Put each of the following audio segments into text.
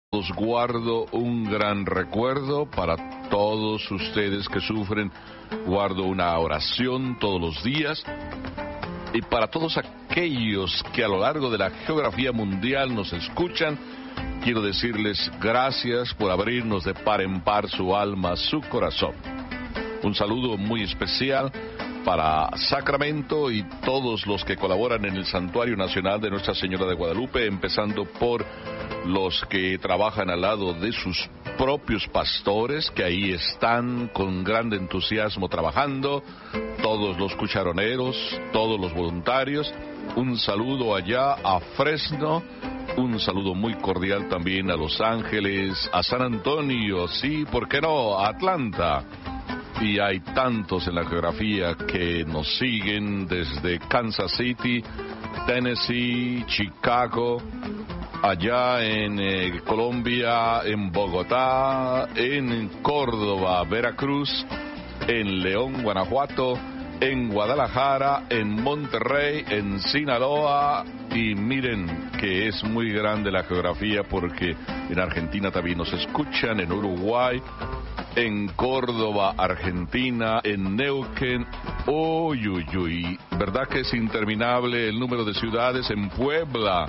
Os guardo un gran recuerdo para todos ustedes que sufren. Guardo una oración todos los días. Y para todos aquellos que a lo largo de la geografía mundial nos escuchan, quiero decirles gracias por abrirnos de par en par su alma, su corazón. Un saludo muy especial para Sacramento y todos los que colaboran en el Santuario Nacional de Nuestra Señora de Guadalupe, empezando por los que trabajan al lado de sus propios pastores, que ahí están con gran entusiasmo trabajando, todos los cucharoneros, todos los voluntarios. Un saludo allá a Fresno, un saludo muy cordial también a Los Ángeles, a San Antonio, sí, ¿por qué no?, a Atlanta. Y hay tantos en la geografía que nos siguen desde Kansas City, Tennessee, Chicago, allá en Colombia, en Bogotá, en Córdoba, Veracruz, en León, Guanajuato, en Guadalajara, en Monterrey, en Sinaloa. Y miren que es muy grande la geografía porque en Argentina también nos escuchan, en Uruguay, en Córdoba, Argentina, en Neuquén. Uy, uy, uy, verdad que es interminable el número de ciudades. En Puebla,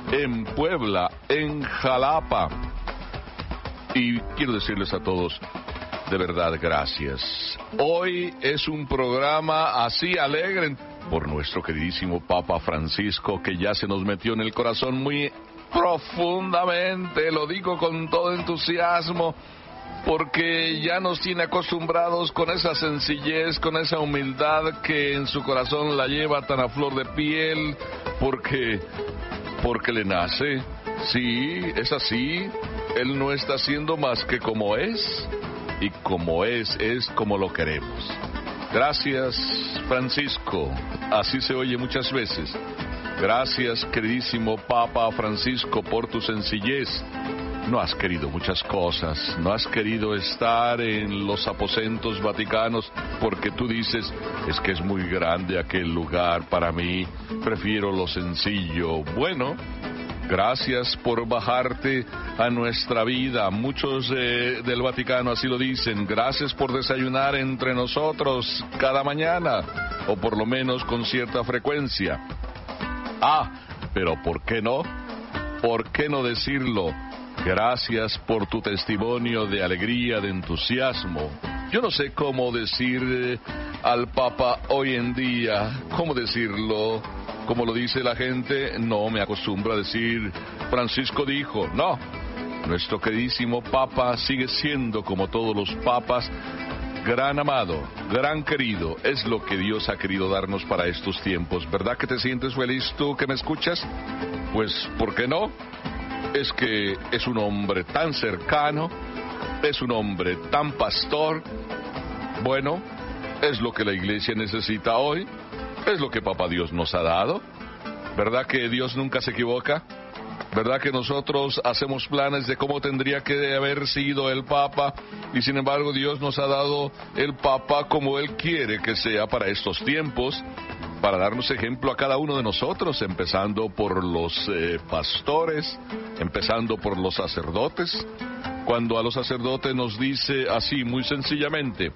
en Jalapa. Y quiero decirles a todos, de verdad, gracias. Hoy es un programa así alegre por nuestro queridísimo Papa Francisco, que ya se nos metió en el corazón muy profundamente, lo digo con todo entusiasmo, porque ya nos tiene acostumbrados con esa sencillez, con esa humildad que en su corazón la lleva tan a flor de piel, porque le nace. Sí, es así. Él no está haciendo más que como es, y como es como lo queremos. Gracias, Francisco. Así se oye muchas veces. Gracias, queridísimo Papa Francisco, por tu sencillez. No has querido muchas cosas, no has querido estar en los aposentos vaticanos porque tú dices, es que es muy grande aquel lugar para mí, prefiero lo sencillo. Bueno, gracias por bajarte a nuestra vida. Muchos del Vaticano así lo dicen. Gracias por desayunar entre nosotros cada mañana, o por lo menos con cierta frecuencia. Pero ¿por qué no? ¿Por qué no decirlo? Gracias por tu testimonio de alegría, de entusiasmo. Yo no sé cómo decir al Papa hoy en día, cómo decirlo, como lo dice la gente. No me acostumbro a decir, Francisco dijo, no. Nuestro queridísimo Papa sigue siendo, como todos los papas, gran amado, gran querido. Es lo que Dios ha querido darnos para estos tiempos. ¿Verdad que te sientes feliz tú que me escuchas? Pues, ¿por qué no? Es que es un hombre tan cercano, es un hombre tan pastor. Bueno, es lo que la iglesia necesita hoy, es lo que Papá Dios nos ha dado. ¿Verdad que Dios nunca se equivoca? ¿Verdad que nosotros hacemos planes de cómo tendría que haber sido el Papa? Y sin embargo Dios nos ha dado el Papa como Él quiere que sea para estos tiempos, para darnos ejemplo a cada uno de nosotros, empezando por los pastores, empezando por los sacerdotes. Cuando a los sacerdotes nos dice así muy sencillamente,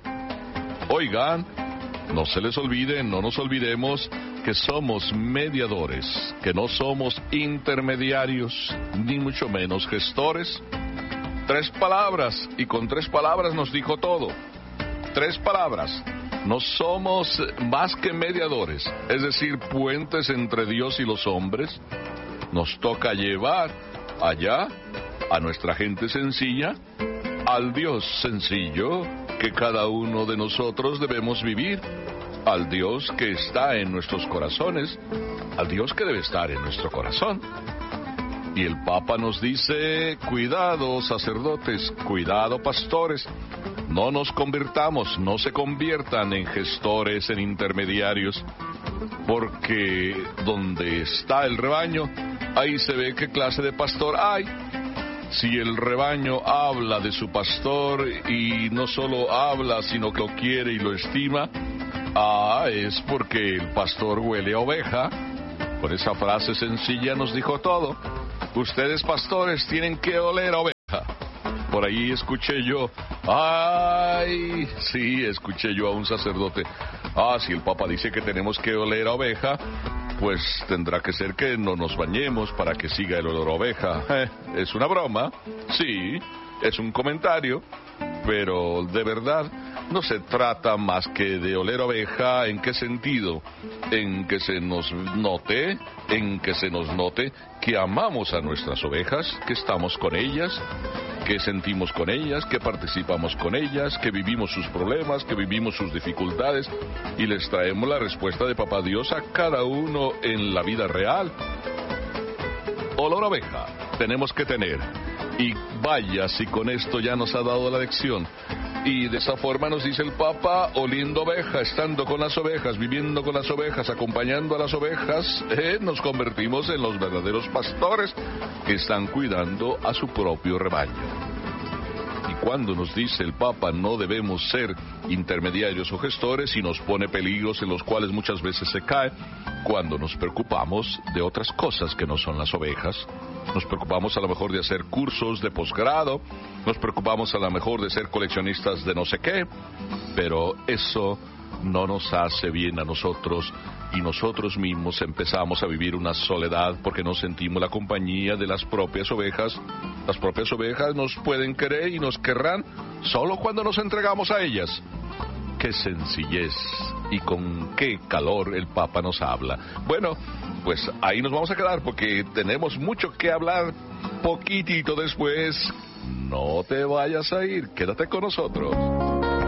oigan, no se les olvide, no nos olvidemos que somos mediadores, que no somos intermediarios, ni mucho menos gestores. 3 palabras, y con 3 palabras nos dijo todo. 3 palabras. No somos más que mediadores, es decir, puentes entre Dios y los hombres. Nos toca llevar allá a nuestra gente sencilla al Dios sencillo que cada uno de nosotros debemos vivir, al Dios que está en nuestros corazones, al Dios que debe estar en nuestro corazón. Y el Papa nos dice, cuidado sacerdotes, cuidado pastores, no nos convirtamos, no se conviertan en gestores, en intermediarios, porque donde está el rebaño, ahí se ve qué clase de pastor hay. Si el rebaño habla de su pastor y no solo habla, sino que lo quiere y lo estima, es porque el pastor huele a oveja. Con esa frase sencilla nos dijo todo. Ustedes, pastores, tienen que oler a oveja. por ahí escuché yo, ay, sí, escuché yo a un sacerdote, si el Papa dice que tenemos que oler a oveja, pues tendrá que ser que no nos bañemos para que siga el olor a oveja. Es una broma, sí, es un comentario, pero de verdad no se trata más que de oler a oveja. ¿En qué sentido? En que se nos note que amamos a nuestras ovejas, que estamos con ellas, que sentimos con ellas, que participamos con ellas, que vivimos sus problemas, que vivimos sus dificultades y les traemos la respuesta de Papá Dios a cada uno en la vida real. Olor a oveja tenemos que tener. Y vaya si con esto ya nos ha dado la lección. Y de esa forma nos dice el Papa, oliendo oveja, estando con las ovejas, viviendo con las ovejas, acompañando a las ovejas, nos convertimos en los verdaderos pastores que están cuidando a su propio rebaño. Y cuando nos dice el Papa no debemos ser intermediarios o gestores y nos pone peligros en los cuales muchas veces se cae, cuando nos preocupamos de otras cosas que no son las ovejas, nos preocupamos a lo mejor de hacer cursos de posgrado, nos preocupamos a lo mejor de ser coleccionistas de no sé qué, pero eso no nos hace bien a nosotros y nosotros mismos empezamos a vivir una soledad porque no sentimos la compañía de las propias ovejas. Las propias ovejas nos pueden querer y nos querrán solo cuando nos entregamos a ellas. Qué sencillez y con qué calor el Papa nos habla. Bueno, pues ahí nos vamos a quedar porque tenemos mucho que hablar poquitito después. No te vayas a ir, quédate con nosotros.